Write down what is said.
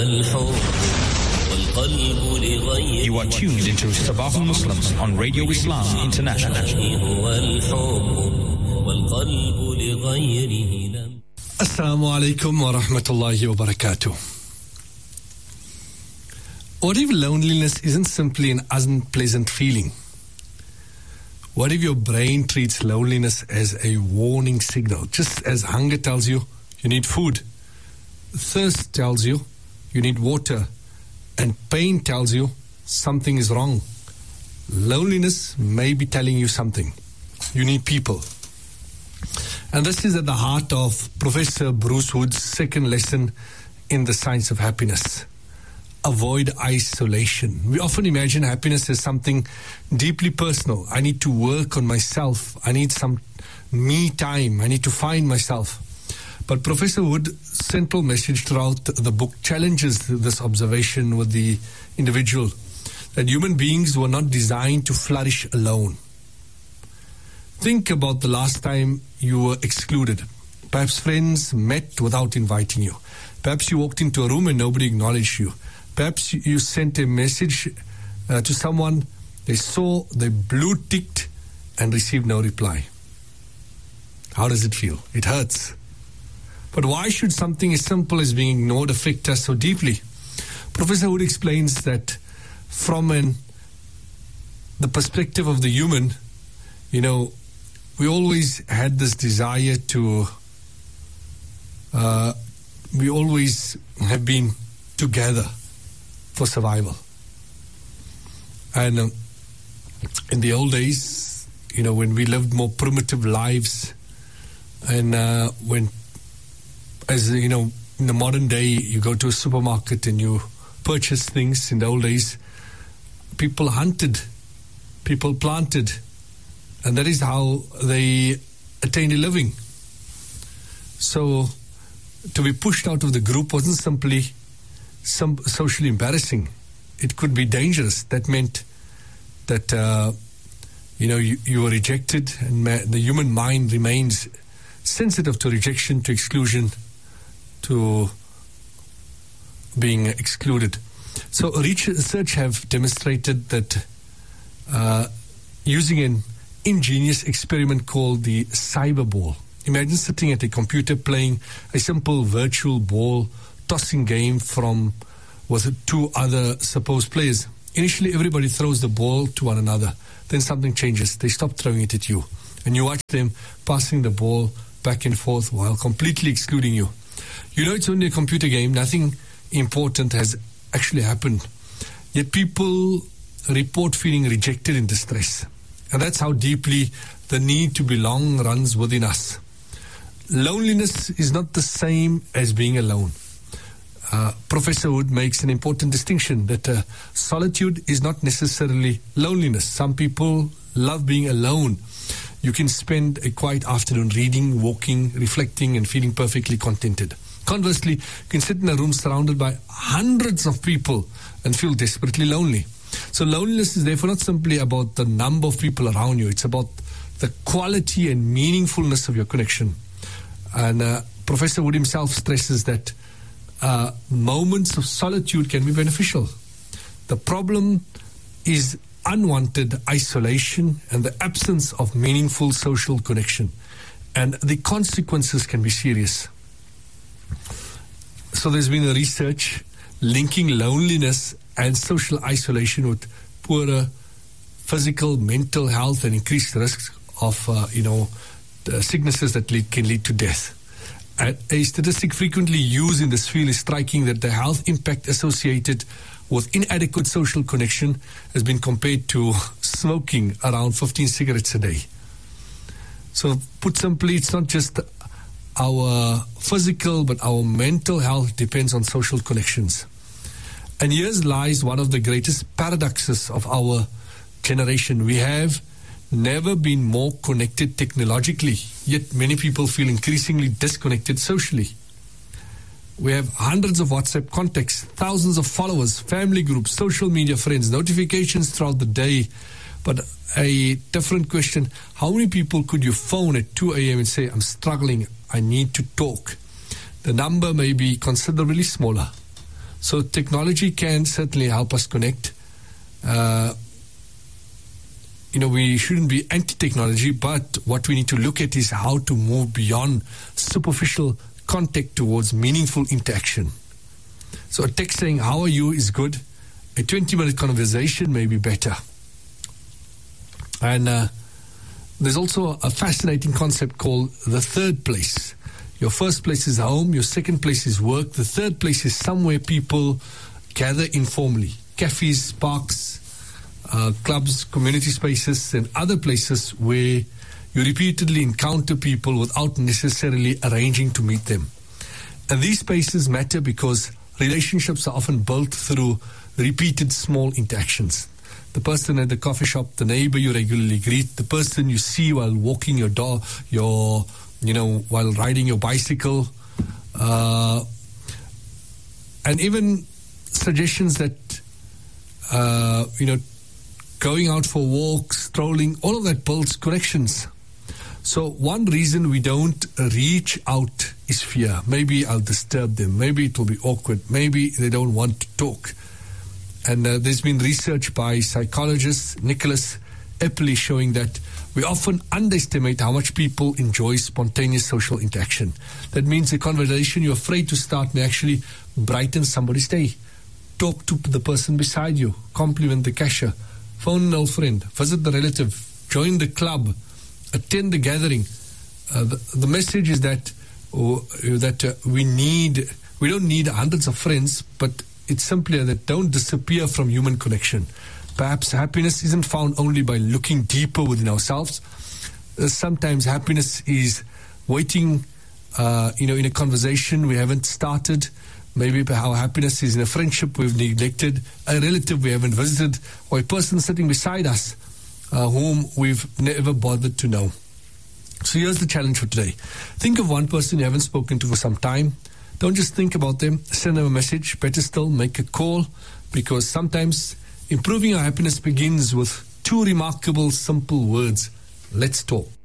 You are tuned into Sabah Muslims on Radio Islam International. Assalamu alaikum wa rahmatullahi wa barakatuh. What if loneliness isn't simply an unpleasant feeling? What if your brain treats loneliness as a warning signal? Just as hunger tells you you need food, thirst tells you you need water, and pain tells you something is wrong. Loneliness may be telling you something. You need people. And this is at the heart of Professor Bruce Wood's second lesson in the science of happiness. Avoid isolation. We often imagine happiness as something deeply personal. I need to work on myself. I need some me time. I need to find myself. But Professor Wood's central message throughout the book challenges this observation with the individual, that human beings were not designed to flourish alone. Think about the last time you were excluded. Perhaps friends met without inviting you. Perhaps you walked into a room and nobody acknowledged you. Perhaps you sent a message to someone, they saw, they blue-ticked and received no reply. How does it feel? It hurts. But why should something as simple as being ignored affect us so deeply? Professor Wood explains that from the perspective of the human, we always had this desire to, we always have been together for survival. And in the old days, when we lived more primitive lives, and when, as in the modern day, you go to a supermarket and you purchase things. In the old days, people hunted, people planted, and that is how they attained a living. So to be pushed out of the group wasn't simply socially embarrassing. It could be dangerous. That meant that you were rejected, and the human mind remains sensitive to rejection, to exclusion, to being excluded. So research have demonstrated that using an ingenious experiment called the cyber ball. Imagine sitting at a computer playing a simple virtual ball tossing game with two other supposed players. Initially, everybody throws the ball to one another. Then something changes. They stop throwing it at you. And you watch them passing the ball back and forth while completely excluding you. It's only a computer game. Nothing important has actually happened. Yet people report feeling rejected and distress. And that's how deeply the need to belong runs within us. Loneliness is not the same as being alone. Professor Wood makes an important distinction that solitude is not necessarily loneliness. Some people love being alone. You can spend a quiet afternoon reading, walking, reflecting, and feeling perfectly contented. Conversely, you can sit in a room surrounded by hundreds of people and feel desperately lonely. So loneliness is therefore not simply about the number of people around you. It's about the quality and meaningfulness of your connection. And Professor Wood himself stresses that moments of solitude can be beneficial. The problem is unwanted isolation and the absence of meaningful social connection. And the consequences can be serious. So there's been a research linking loneliness and social isolation with poorer physical, mental health and increased risks of, sicknesses that can lead to death. A statistic frequently used in this field is striking, that the health impact associated with inadequate social connection has been compared to smoking around 15 cigarettes a day. So put simply, it's not just our physical, but our mental health depends on social connections. And here lies one of the greatest paradoxes of our generation. We have never been more connected technologically, yet many people feel increasingly disconnected socially. We have hundreds of WhatsApp contacts, thousands of followers, family groups, social media friends, notifications throughout the day. But a different question, how many people could you phone at 2 a.m. and say, I'm struggling, I need to talk? The number may be considerably smaller. So technology can certainly help us connect. We shouldn't be anti-technology, but what we need to look at is how to move beyond superficial contact towards meaningful interaction. So a text saying, "How are you?" is good. A 20-minute conversation may be better. And there's also a fascinating concept called the third place. Your first place is home, your second place is work, the third place is somewhere people gather informally. Cafes, parks, clubs, community spaces, and other places where you repeatedly encounter people without necessarily arranging to meet them. And these spaces matter because relationships are often built through repeated small interactions. The person at the coffee shop, the neighbor you regularly greet, the person you see while walking your dog, while riding your bicycle, and even suggestions that, going out for walks, strolling, all of that builds connections. So one reason we don't reach out is fear. Maybe I'll disturb them. Maybe it will be awkward. Maybe they don't want to talk. And there's been research by psychologist Nicholas Epley showing that we often underestimate how much people enjoy spontaneous social interaction. That means a conversation you're afraid to start may actually brighten somebody's day. Talk to the person beside you, compliment the cashier, phone an old friend, visit the relative, join the club, attend the gathering. The message is that we don't need hundreds of friends, but it's simply that don't disappear from human connection. Perhaps happiness isn't found only by looking deeper within ourselves. Sometimes happiness is waiting, in a conversation we haven't started. Maybe our happiness is in a friendship we've neglected, a relative we haven't visited, or a person sitting beside us whom we've never bothered to know. So here's the challenge for today. Think of one person you haven't spoken to for some time. Don't just think about them. Send them a message. Better still, make a call, because sometimes improving our happiness begins with two remarkable, simple words. Let's talk.